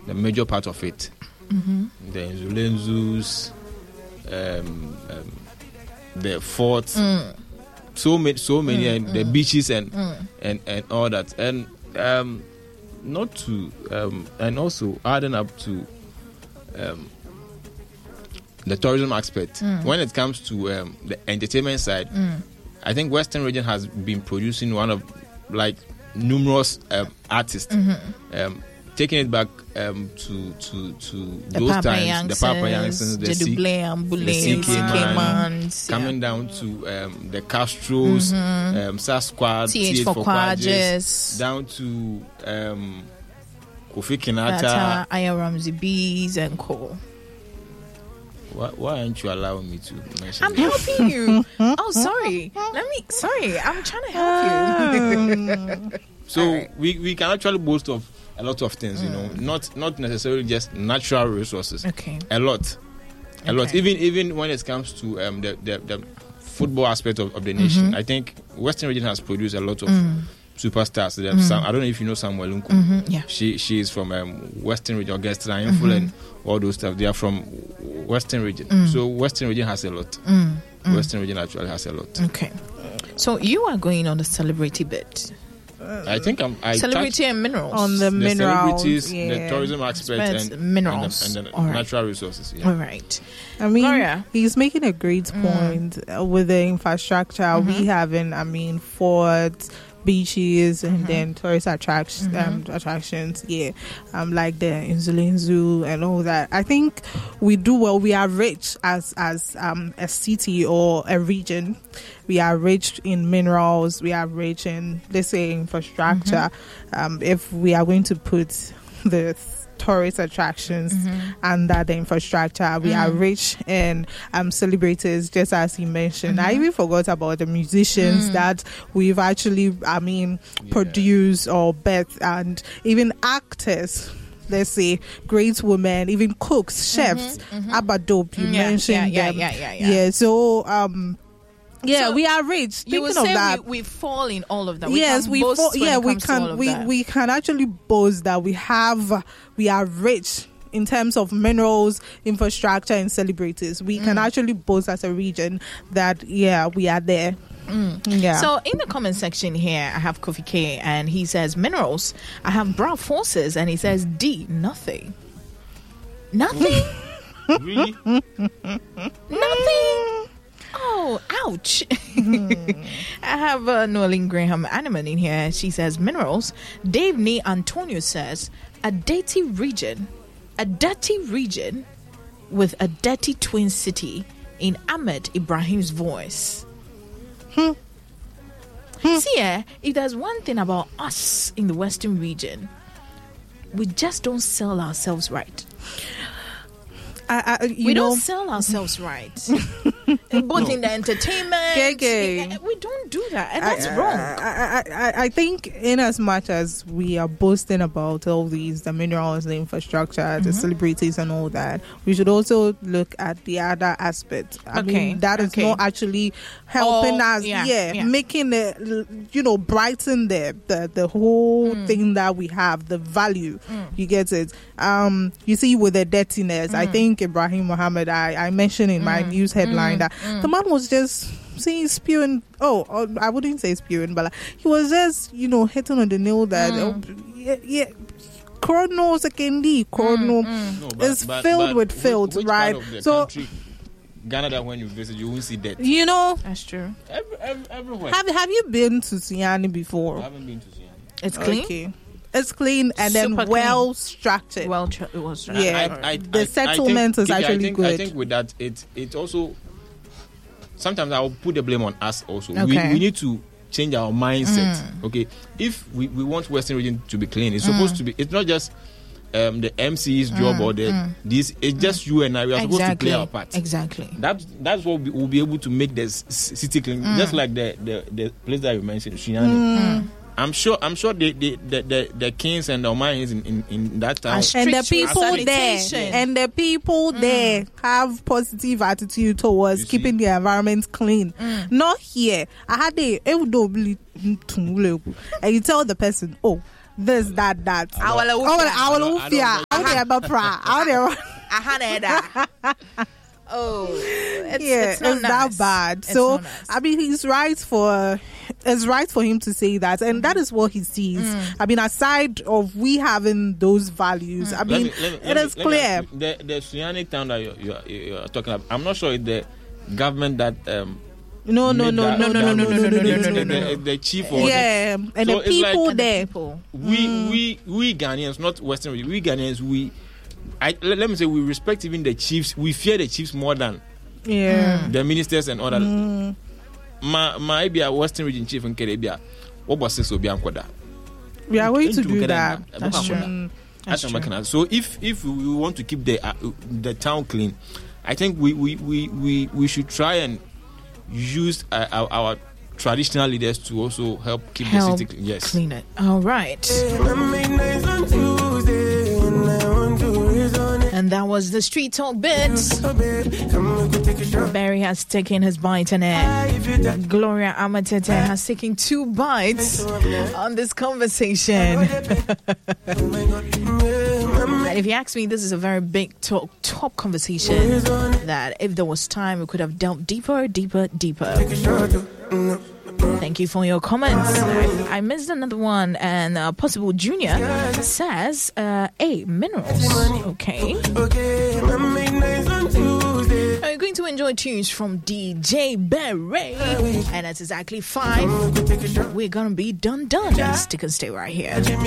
the major part of it. The Nzulenzus, the forts, so many, and the beaches and all that, and not to and also adding up to the tourism aspect. When it comes to the entertainment side, I think Western Region has been producing one of like numerous artists, taking it back to those times, the Papa Yansons, the CK Man, coming down to the Castros, Sasquatch, TH for Quadges, down to Kofi Kinata, Aya Ramsey Bees, and co. Why aren't you allowing me to mention? I'm helping you. Oh, sorry. Sorry, I'm trying to help you. So right. we can actually boast of a lot of things, you know, not necessarily just natural resources. Okay. A lot. Even when it comes to the football aspect of the nation, I think Western Region has produced a lot of superstars. I don't know if you know Samuel Nku. Yeah. She is from Western Region, Augusta Info and all those stuff. They are from Western Region. So Western Region has a lot. Western Region actually has a lot. Okay. So you are going on the celebrity bit. I think I celebrity and minerals. On the minerals, celebrities, the tourism aspect, and minerals, and the natural resources. All right. I mean, Gloria. He's making a great point with the infrastructure we have in, forts, beaches, and then tourist attractions. Like the Insulin Zoo and all that. I think we do well. We are rich as a city or a region. We are rich in minerals. We are rich in, let's say, infrastructure. If we are going to put the tourist attractions under the infrastructure, we are rich in celebrities, just as he mentioned. I even forgot about the musicians that we've actually, produced or birthed, and even actors. Let's say great women, even cooks, chefs. Abadope, you mentioned them. Yeah. So so we are rich. You would say that we fall in all of that. Yes, we can actually boast that we are rich in terms of minerals, infrastructure, and celebrities. We can actually boast as a region that we are there. Yeah. So in the comment section here, I have Kofi K, and he says minerals. I have Bra Forces, and he says D, nothing. Really? Nothing. Oh, ouch. I have Noeline Graham Animan in here. She says minerals. Dave Nee Antonio says a dirty region with a dirty twin city in Ahmed Ibrahim's voice. See, if there's one thing about us in the Western region, we just don't sell ourselves right. We don't sell ourselves right. Both in the entertainment, we don't do that, and that's wrong. I think in as much as we are boasting about all these, the minerals, the infrastructure, the celebrities and all that, we should also look at the other aspect. I mean, that is not actually helping us, making it, brighten the whole thing that we have, the value. You get it? You see, with the dirtiness, I think Ibrahim Mohammed, I mentioned in my news headline that the man was just saying spewing. I wouldn't say spewing, but he was just hitting on the nail that Chrono Sekendi is filled with filth, right? So Ghana, that when you visit, you won't see that. That's true. Everywhere. Have you been to Siani before? I haven't been to Siani. It's clean. Okay. It's clean and then well structured. It was structured. Yeah, the settlement is actually good. I think with that, it also sometimes I'll put the blame on us also. Okay. We need to change our mindset. Okay, if we want Western Region to be clean, it's supposed to be. It's not just the MC's job or this. It's just you and I. We are supposed to play our part. Exactly. That's what we'll be able to make the city clean. Just like the place that you mentioned, Shinyani. I'm sure the kings and the Omayans in that town and the people there have positive attitude towards keeping the environment clean. Not here. I had and you tell the person, this, that. Oh, it's not nice. that bad. It's So not nice. I mean, it's right for him to say that, and that is what he sees. I mean, aside of we having those values, I mean, it is clear. The Sunyani town that you're talking about, I'm not sure it's the government that No. the chief or Yeah, and So the it's people like- there. we Ghanaians, not Western region, we Ghanaians, let me say we respect even the chiefs. We fear the chiefs more than Yeah. the ministers and other. My be a Western region chief in Caribbean. What was this? We are going to do that. That's true. That's true. So if we want to keep the town clean, I think we should try and use our traditional leaders to also help keep the city clean. Yes. Clean it. All right. And that was the Street Talk bits. Barry has taken his bite on it. Gloria Amatete has taken 2 bites on this conversation. And if you ask me, this is a very big top conversation that if there was time, we could have delved deeper. Thank you for your comments. I missed another one, and Possible Junior says, minerals. Okay. Are you going to enjoy tunes from DJ Barry? And it's exactly 5. We're gonna be done. Stick and stay right here.